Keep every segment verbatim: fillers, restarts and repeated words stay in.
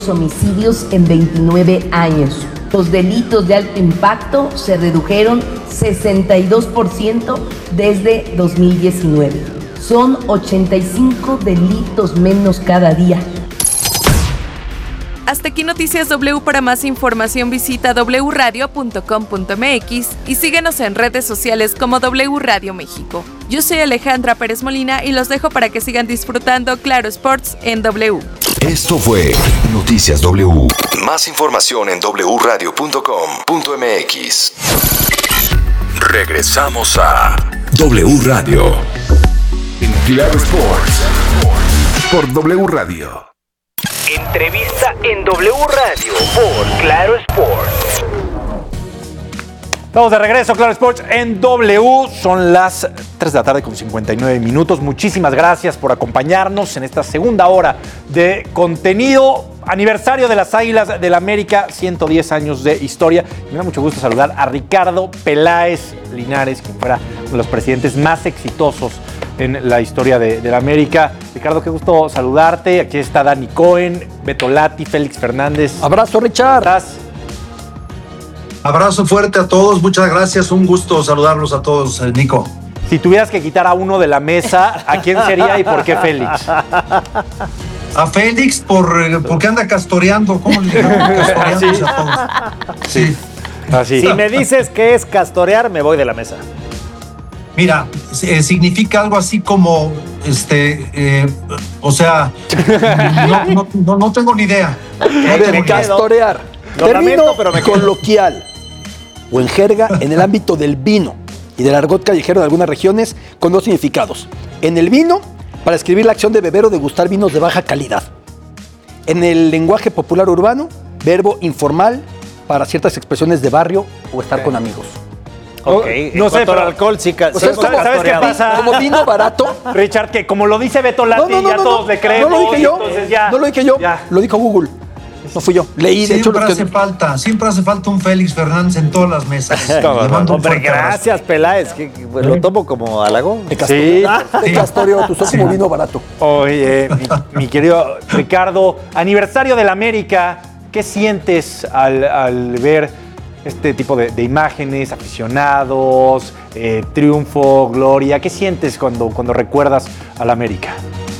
homicidios en veintinueve años. Los delitos de alto impacto se redujeron sesenta y dos por ciento desde dos mil diecinueve. Son ochenta y cinco delitos menos cada día. Hasta aquí Noticias W. Para más información visita doble u radio punto com punto m x y síguenos en redes sociales como W Radio México. Yo soy Alejandra Pérez Molina y los dejo para que sigan disfrutando Claro Sports en W. Esto fue Noticias W. Más información en doble u radio punto com punto m x. Regresamos a W Radio. En Claro Sports. Por W Radio. Entrevista en W Radio por Claro Sports. Estamos de regreso, Claro Sports en W. Son las tres de la tarde con cincuenta y nueve minutos. Muchísimas gracias por acompañarnos en esta segunda hora de contenido. Aniversario de las Águilas del América, ciento diez años de historia. Me da mucho gusto saludar a Ricardo Peláez Linares, quien fuera uno de los presidentes más exitosos en la historia de, de la América. Ricardo, qué gusto saludarte. Aquí está Dani Cohen, Beto Lati, Félix Fernández. Abrazo, Richard. ¿Cómo estás? Abrazo fuerte a todos, muchas gracias. Un gusto saludarlos a todos, Nico. Si tuvieras que quitar a uno de la mesa, ¿a quién sería y por qué Félix? A Félix por, porque anda castoreando. ¿Cómo le digo? Castoreándose a todos. Sí. Así. Si me dices que es castorear, me voy de la mesa. Mira, eh, significa algo así como, este, eh, o sea, no, no, no, no tengo ni idea. A ver, castorear. Lo Término lamento, pero me quedo. coloquial o en jerga en el ámbito del vino y del argot callejero de algunas regiones con dos significados. En el vino, para escribir la acción de beber o degustar vinos de baja calidad. En el lenguaje popular urbano, verbo informal para ciertas expresiones de barrio o estar con amigos. Ok, no sé, pero el alcohol sí, O sea, es como, ¿sabes qué pasa? como vino barato. Richard, que como lo dice Beto Lati, No, no, no, ya no, todos no, le creemos. no lo dije yo, entonces ya, no lo dije yo, ya. lo dijo Google. No fui yo. Leí, de hecho, Siempre los que- hace falta, siempre hace falta un Félix Fernández en todas las mesas. Le mando un Hombre, fuerte abrazo. gracias, Peláez. Que, que, pues, lo tomo como halago. Te Sí. castoreo, te castoreo, tú sos Sí. como vino barato. Oye, mi, mi querido Ricardo, aniversario del América, ¿qué sientes al, al ver este tipo de, de imágenes, aficionados, eh, triunfo, gloria? ¿Qué sientes cuando, cuando recuerdas al América?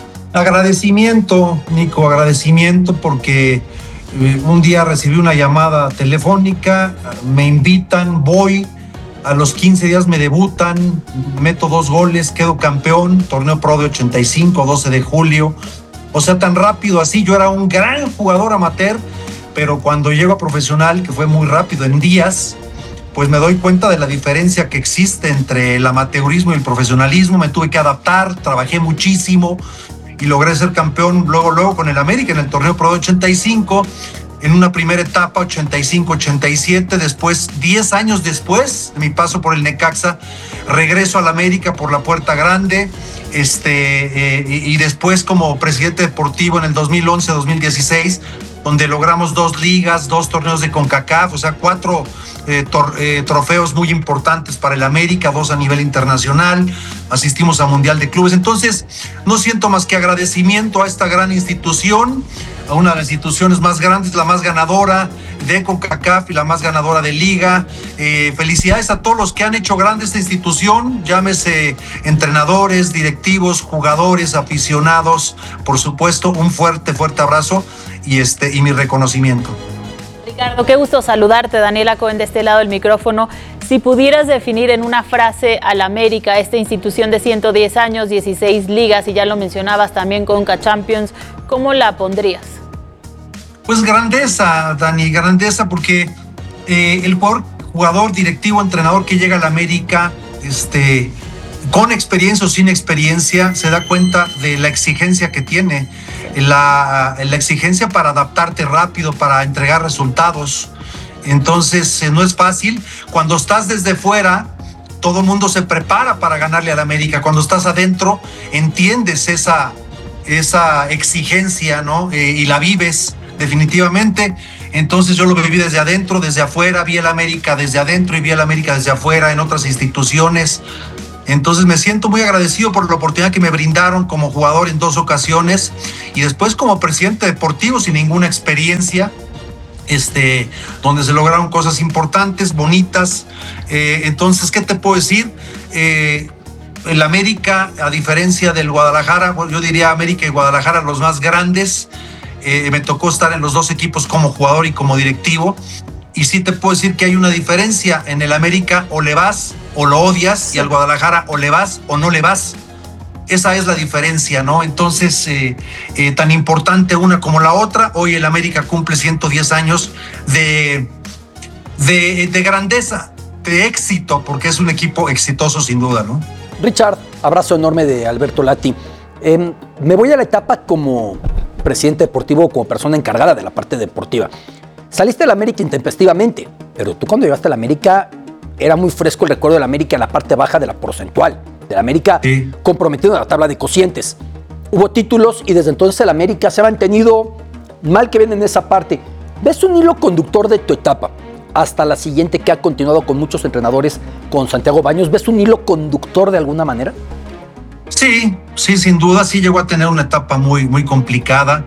Agradecimiento, Nico, agradecimiento porque eh, un día recibí una llamada telefónica, me invitan, voy, a los quince días me debutan, meto dos goles, quedo campeón, torneo pro de ochenta y cinco, doce de julio, o sea, tan rápido así. Yo era un gran jugador amateur, pero cuando llego a profesional, que fue muy rápido, en días, pues me doy cuenta de la diferencia que existe entre el amateurismo y el profesionalismo. Me tuve que adaptar, trabajé muchísimo y logré ser campeón luego, luego con el América en el torneo pro de ochenta y cinco, en una primera etapa ochenta y cinco ochenta y siete, después, diez años después de mi paso por el Necaxa, regreso al América por la puerta grande, este, eh, y, y después como presidente deportivo en el dos mil once dos mil dieciséis, donde logramos dos ligas, dos torneos de CONCACAF, o sea, cuatro eh, tor- eh, trofeos muy importantes para el América, dos a nivel internacional, asistimos a Mundial de Clubes. Entonces, no siento más que agradecimiento a esta gran institución, a una de las instituciones más grandes, la más ganadora de CONCACAF y la más ganadora de Liga. Eh, felicidades a todos los que han hecho grande esta institución, llámese entrenadores, directivos, jugadores, aficionados, por supuesto, un fuerte, fuerte abrazo y, este, y mi reconocimiento. Ricardo, qué gusto saludarte. Daniela Cohen de este lado del micrófono. Si pudieras definir en una frase al América, esta institución de ciento diez años, dieciséis ligas, y ya lo mencionabas también Conca Champions, ¿cómo la pondrías? Pues grandeza, Dani, grandeza, porque eh, el jugador, jugador, directivo, entrenador que llega a la América, este, con experiencia o sin experiencia, se da cuenta de la exigencia que tiene, la, la exigencia para adaptarte rápido, para entregar resultados. Entonces, eh, no es fácil. Cuando estás desde fuera, todo el mundo se prepara para ganarle a la América. Cuando estás adentro, entiendes esa, esa exigencia, ¿no? Eh, y la vives definitivamente. Entonces yo lo viví desde adentro, desde afuera, vi el América desde adentro y vi el América desde afuera en otras instituciones. Entonces me siento muy agradecido por la oportunidad que me brindaron como jugador en dos ocasiones y después como presidente deportivo sin ninguna experiencia, este, donde se lograron cosas importantes, bonitas. Eh, entonces, ¿qué te puedo decir? Eh, el América, a diferencia del Guadalajara, bueno, yo diría América y Guadalajara los más grandes. Eh, me tocó estar en los dos equipos como jugador y como directivo. Y sí te puedo decir que hay una diferencia. En el América o le vas o lo odias, y al Guadalajara o le vas o no le vas. Esa es la diferencia, ¿no? Entonces, eh, eh, tan importante una como la otra. Hoy el América cumple ciento diez años de, de, de grandeza, de éxito, porque es un equipo exitoso sin duda, ¿no? Richard, abrazo enorme de Alberto Lati. Eh, me voy a la etapa como presidente deportivo, como persona encargada de la parte deportiva. Saliste de la América intempestivamente, pero tú cuando llegaste a la América era muy fresco el recuerdo de la América en la parte baja de la porcentual, de la América sí. comprometido en la tabla de cocientes. Hubo títulos y desde entonces el América se ha mantenido mal que bien en esa parte. ¿Ves un hilo conductor de tu etapa hasta la siguiente que ha continuado con muchos entrenadores, con Santiago Baños? ¿Ves un hilo conductor de alguna manera? Sí, sí, sin duda, sí llegó a tener una etapa muy, muy complicada.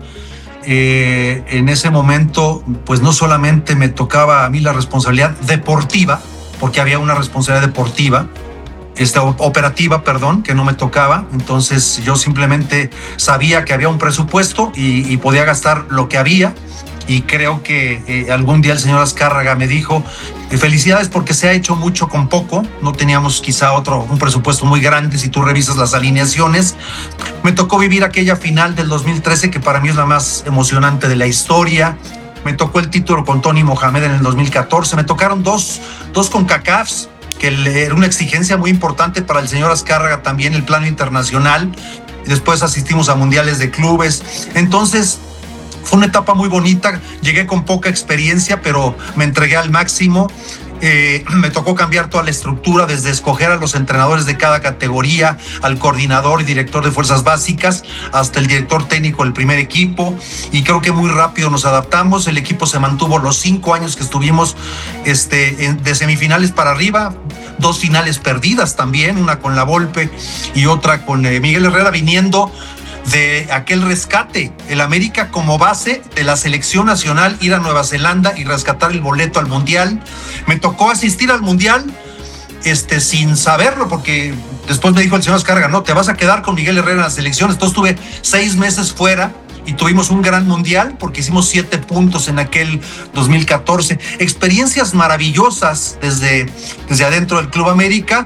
Eh, en ese momento, pues no solamente me tocaba a mí la responsabilidad deportiva, porque había una responsabilidad deportiva, esta operativa, perdón, que no me tocaba. Entonces yo simplemente sabía que había un presupuesto y, y podía gastar lo que había. Y creo que eh, algún día el señor Azcárraga me dijo, eh, felicidades porque se ha hecho mucho con poco. No teníamos quizá otro, un presupuesto muy grande si tú revisas las alineaciones. Me tocó vivir aquella final del dos mil trece que para mí es la más emocionante de la historia. Me tocó el título con Tony Mohamed en el dos mil catorce. Me tocaron dos, dos CONCACAFs, que era una exigencia muy importante para el señor Azcárraga también, el plano internacional. Después asistimos a mundiales de clubes. Entonces, fue una etapa muy bonita. Llegué con poca experiencia, pero me entregué al máximo. Eh, me tocó cambiar toda la estructura, desde escoger a los entrenadores de cada categoría, al coordinador y director de fuerzas básicas, hasta el director técnico del primer equipo, y creo que muy rápido nos adaptamos. El equipo se mantuvo los cinco años que estuvimos este, en, de semifinales para arriba, dos finales perdidas también, una con la Volpe y otra con eh, Miguel Herrera, viniendo de aquel rescate, el América como base de la selección nacional, ir a Nueva Zelanda y rescatar el boleto al Mundial. Me tocó asistir al Mundial este, sin saberlo, porque después me dijo el señor Azcárraga, no, te vas a quedar con Miguel Herrera en la selección. Entonces estuve seis meses fuera y tuvimos un gran Mundial porque hicimos siete puntos en aquel dos mil catorce. Experiencias maravillosas desde, desde adentro del Club América.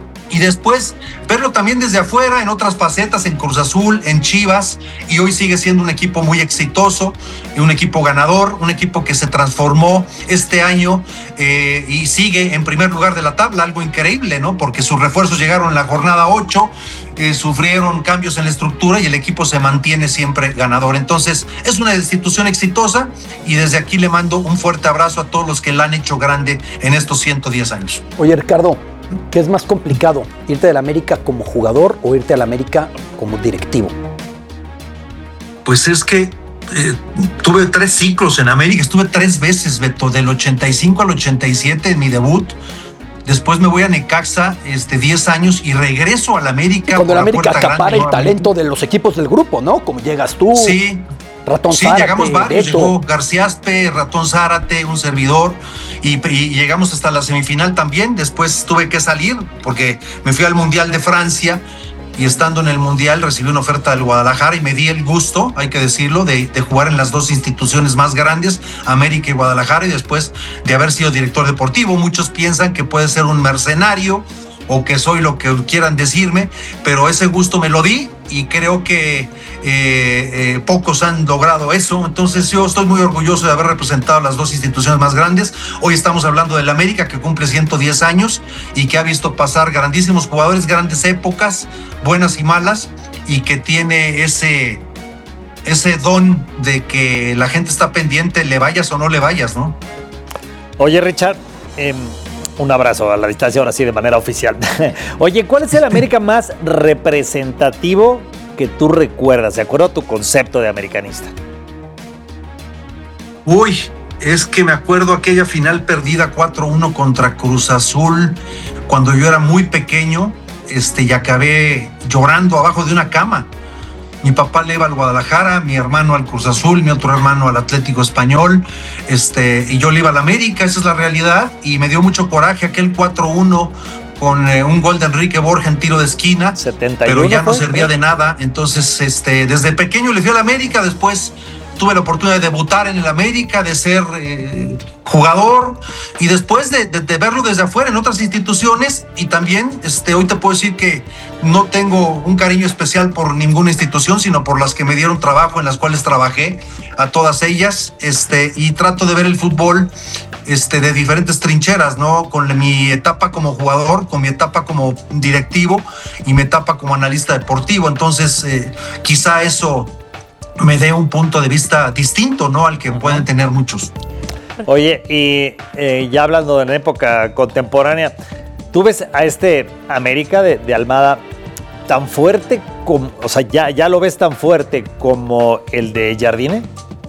Y después verlo también desde afuera en otras facetas, en Cruz Azul, en Chivas, y hoy sigue siendo un equipo muy exitoso, un equipo ganador, un equipo que se transformó este año eh, y sigue en primer lugar de la tabla, algo increíble, ¿no? Porque sus refuerzos llegaron en la jornada ocho, eh, sufrieron cambios en la estructura y el equipo se mantiene siempre ganador. Entonces es una institución exitosa y desde aquí le mando un fuerte abrazo a todos los que la han hecho grande en estos ciento diez años. Oye, Ricardo, ¿qué es más complicado? ¿Irte de la América como jugador o irte a la América como directivo? Pues es que eh, tuve tres ciclos en América, estuve tres veces, Beto, del ochenta y cinco al ochenta y siete en mi debut. Después me voy a Necaxa, este, diez años, y regreso a la América. Y cuando la América acapara el talento de los equipos del grupo, ¿no? Como llegas tú. Sí. Ratón sí, Zárate, llegamos varios, Beto. Llegó Garciaspe, Ratón Zárate, un servidor, y, y llegamos hasta la semifinal también. Después tuve que salir porque me fui al Mundial de Francia, y estando en el Mundial recibí una oferta del Guadalajara y me di el gusto, hay que decirlo, de, de jugar en las dos instituciones más grandes, América y Guadalajara, y después de haber sido director deportivo. Muchos piensan que puede ser un mercenario o que soy lo que quieran decirme, pero ese gusto me lo di y creo que eh, eh, pocos han logrado eso. Entonces yo estoy muy orgulloso de haber representado las dos instituciones más grandes. Hoy estamos hablando del América, que cumple ciento diez años y que ha visto pasar grandísimos jugadores, grandes épocas, buenas y malas, y que tiene ese, ese don de que la gente está pendiente, le vayas o no le vayas, ¿no? Oye, Richard, eh, un abrazo a la distancia, ahora sí, de manera oficial. Oye, ¿cuál es el América más representativo que tú recuerdas, de acuerdo a tu concepto de americanista? Uy, es que me acuerdo aquella final perdida cuatro uno contra Cruz Azul, cuando yo era muy pequeño. este, y acabé llorando abajo de una cama. Mi papá le iba al Guadalajara, mi hermano al Cruz Azul, mi otro hermano al Atlético Español, este, y yo le iba al América, esa es la realidad, y me dio mucho coraje aquel cuatro uno con eh, un gol de Enrique Borja en tiro de esquina, setenta y uno pero ya no fue, servía ¿eh? de nada. Entonces, este, desde pequeño le fui al América, después tuve la oportunidad de debutar en el América, de ser eh, jugador, y después de, de, de verlo desde afuera en otras instituciones, y también este, hoy te puedo decir que no tengo un cariño especial por ninguna institución, sino por las que me dieron trabajo, en las cuales trabajé, a todas ellas, este, y trato de ver el fútbol este, de diferentes trincheras, ¿no? Con mi etapa como jugador, con mi etapa como directivo y mi etapa como analista deportivo. Entonces, eh, quizá eso me dé un punto de vista distinto, ¿no? Al que pueden tener muchos. Oye, y eh, ya hablando de la época contemporánea, ¿tú ves a este América de, de Almada tan fuerte como, o sea, ya, ya lo ves tan fuerte como el de Jardine?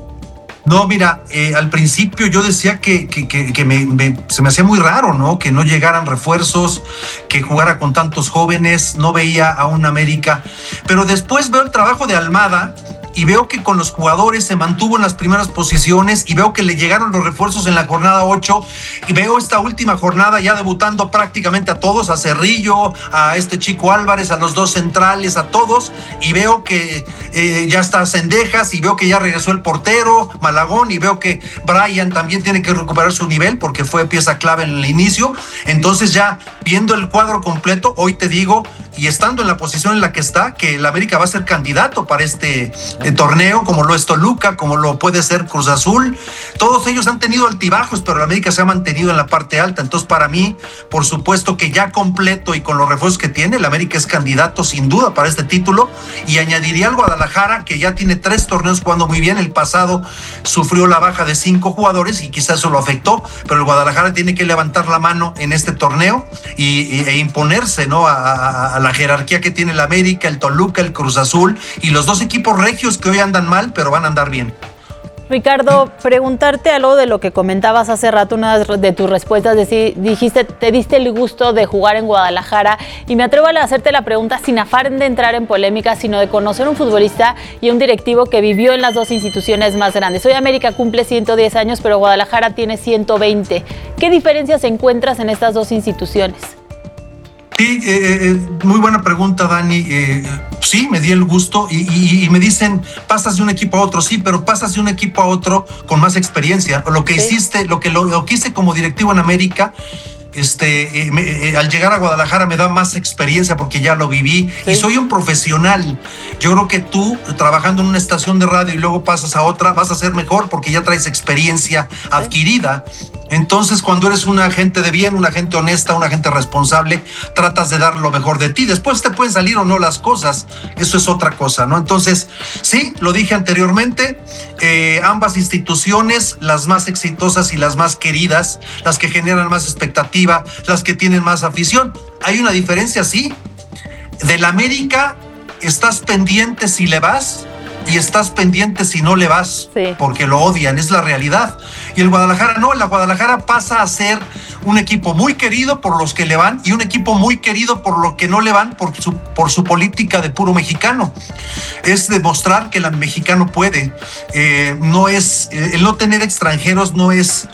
No, mira, eh, al principio yo decía que, que, que, que me, me, se me hacía muy raro, ¿no? Que no llegaran refuerzos, que jugara con tantos jóvenes, no veía a un América. Pero después veo el trabajo de Almada y veo que con los jugadores se mantuvo en las primeras posiciones, y veo que le llegaron los refuerzos en la jornada ocho, y veo esta última jornada ya debutando prácticamente a todos, a Cerrillo, a este chico Álvarez, a los dos centrales, a todos, y veo que eh, ya está Cendejas, y veo que ya regresó el portero Malagón, y veo que Brian también tiene que recuperar su nivel porque fue pieza clave en el inicio. Entonces, ya viendo el cuadro completo, hoy te digo, y estando en la posición en la que está, que el América va a ser candidato para este eh, torneo, como lo es Toluca, como lo puede ser Cruz Azul. Todos ellos han tenido altibajos, pero el América se ha mantenido en la parte alta. Entonces, para mí, por supuesto que ya completo y con los refuerzos que tiene, el América es candidato sin duda para este título. Y añadiría al Guadalajara, que ya tiene tres torneos jugando muy bien. El pasado sufrió la baja de cinco jugadores y quizás eso lo afectó, pero el Guadalajara tiene que levantar la mano en este torneo y, y, e imponerse, ¿no? A, a, a la jerarquía que tiene el América, el Toluca, el Cruz Azul y los dos equipos regios que hoy andan mal, pero van a andar bien. Ricardo, preguntarte algo de lo que comentabas hace rato, una de tus respuestas, de, dijiste, te diste el gusto de jugar en Guadalajara, y me atrevo a hacerte la pregunta sin afán de entrar en polémica, sino de conocer un futbolista y un directivo que vivió en las dos instituciones más grandes. Hoy América cumple ciento diez años, pero Guadalajara tiene ciento veinte. ¿Qué diferencias encuentras en estas dos instituciones? Sí, eh, muy buena pregunta, Dani. Eh, sí, me di el gusto y, y, y me dicen, pasas de un equipo a otro. Sí, pero pasas de un equipo a otro con más experiencia. Lo que sí. hiciste, lo que, lo, lo que hice como directivo en América, este, eh, me, eh, al llegar a Guadalajara me da más experiencia porque ya lo viví, sí. y soy un profesional. Yo creo que tú, trabajando en una estación de radio y luego pasas a otra, vas a ser mejor porque ya traes experiencia sí. adquirida. Entonces, cuando eres una gente de bien, una gente honesta, una gente responsable, tratas de dar lo mejor de ti. Después te pueden salir o no las cosas, eso es otra cosa, ¿no? Entonces, sí, lo dije anteriormente, eh, ambas instituciones, las más exitosas y las más queridas, las que generan más expectativa, las que tienen más afición. Hay una diferencia, sí. Del América estás pendiente si le vas, y estás pendiente si no le vas, sí. porque lo odian, es la realidad. Y el Guadalajara no, el Guadalajara pasa a ser un equipo muy querido por los que le van y un equipo muy querido por los que no le van por su, por su política de puro mexicano. Es demostrar que el mexicano puede. Eh, no es, eh, el no tener extranjeros no es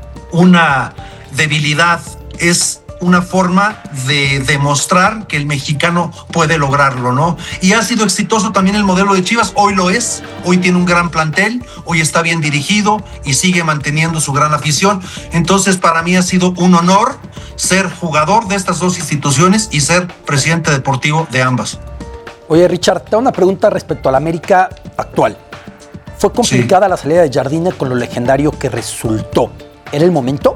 una debilidad, es una forma de demostrar que el mexicano puede lograrlo, ¿no? Y ha sido exitoso también el modelo de Chivas, hoy lo es, hoy tiene un gran plantel, hoy está bien dirigido y sigue manteniendo su gran afición. Entonces, para mí ha sido un honor ser jugador de estas dos instituciones y ser presidente deportivo de ambas. Oye, Richard, te hago una pregunta respecto a la América actual. ¿Fue complicada sí. la salida de Jardine con lo legendario que resultó? ¿Era el momento?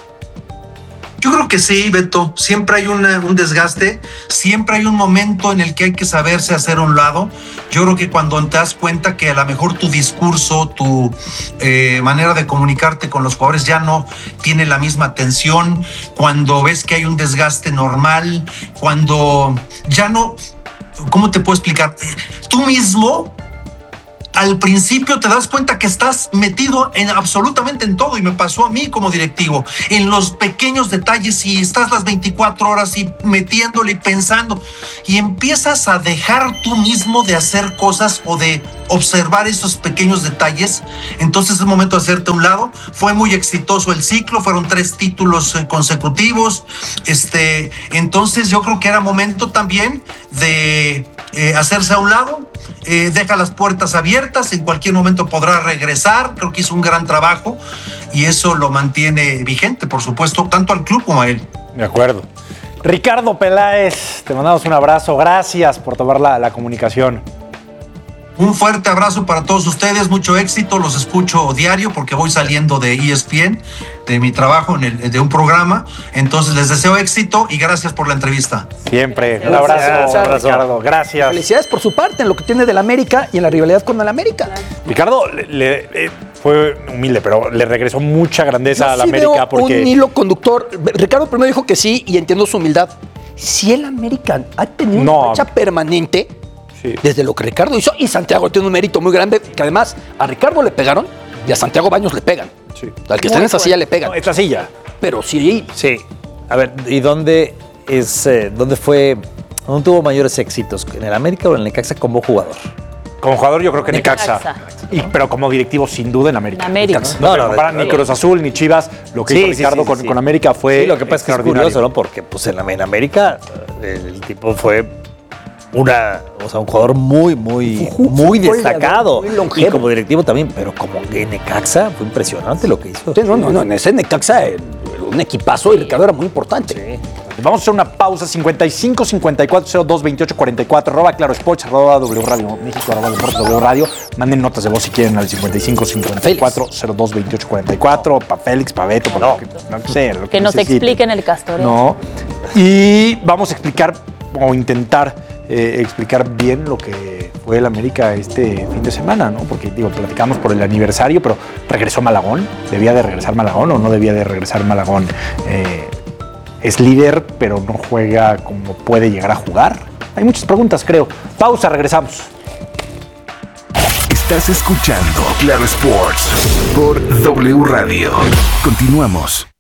Yo creo que sí, Beto. Siempre hay una, un desgaste, siempre hay un momento en el que hay que saberse hacer a un lado. Yo creo que cuando te das cuenta que a lo mejor tu discurso, tu eh, manera de comunicarte con los jugadores ya no tiene la misma atención, cuando ves que hay un desgaste normal, cuando ya no... ¿Cómo te puedo explicar? Tú mismo al principio te das cuenta que estás metido en absolutamente en todo, y me pasó a mí como directivo, en los pequeños detalles, y estás las veinticuatro horas y metiéndole y pensando, y empiezas a dejar tú mismo de hacer cosas o de observar esos pequeños detalles. Entonces es momento de hacerte a un lado. Fue muy exitoso el ciclo, fueron tres títulos eh, consecutivos, este, entonces yo creo que era momento también de eh, hacerse a un lado. Eh, deja las puertas abiertas, en cualquier momento podrá regresar. Creo que hizo un gran trabajo y eso lo mantiene vigente, por supuesto, tanto al club como a él. De acuerdo. Ricardo Peláez, te mandamos un abrazo. Gracias por tomar la, la comunicación. Un fuerte abrazo para todos ustedes, mucho éxito, los escucho diario porque voy saliendo de E S P N, de mi trabajo en el, de un programa, entonces les deseo éxito y gracias por la entrevista. Siempre, un abrazo, Gracias, abrazo. Ricardo, gracias. Felicidades por su parte en lo que tiene del América y en la rivalidad con el América. Ricardo le, le, eh, fue humilde, pero le regresó mucha grandeza Yo a la sí América veo porque... un hilo conductor. Ricardo primero dijo que sí y entiendo su humildad. Si el América ha tenido No. una racha permanente, Sí. desde lo que Ricardo hizo, y Santiago tiene un mérito muy grande, que además a Ricardo le pegaron y a Santiago Baños le pegan. Sí. Al que está en esa silla le pegan. No, esta silla. Pero sí, Sí. A ver, ¿y dónde es, eh, dónde fue, dónde tuvo mayores éxitos? ¿En el América o en el Necaxa como jugador? Como jugador yo creo que Necaxa. Necaxa. Y, pero como directivo sin duda en América. En América. Necaxa. No, No, no, no, comparan de- ni Cruz Azul ni Chivas. Lo que Sí, hizo sí, Ricardo sí, con, sí. con América fue Sí, lo que pasa es que es extraordinario. curioso, ¿no? Porque pues en, en América eh, el tipo fue una, o sea, un jugador muy, muy, Fue- muy fue destacado. muy longevo. Y como directivo también, pero como en Necaxa fue impresionante lo que hizo. sí, no, no, no, en ese Necaxa eh, un equipazo y Ricardo era muy importante. Vamos a hacer una pausa. cincuenta y cinco, cincuenta y cuatro, cero dos, veintiocho, cuarenta y cuatro. Arroba Claro Sports, arroba W Radio México, arroba Deportes W Radio. Manden notas de voz si quieren al cincuenta y cinco, cincuenta y cuatro, cero dos, veintiocho, cuarenta y cuatro. Para Félix, para Beto, para No. lo que, no sé, lo que Que nos necesiten. expliquen el Castoreo. No. Y vamos a explicar o intentar eh, explicar bien lo que fue el América este fin de semana, ¿no? Porque, digo, platicamos por el aniversario, pero ¿regresó Malagón? ¿Debía de regresar Malagón o no debía de regresar Malagón? Eh, es líder, pero no juega como puede llegar a jugar. Hay muchas preguntas, creo. Pausa, regresamos. Estás escuchando Claro Sports por W Radio. Continuamos.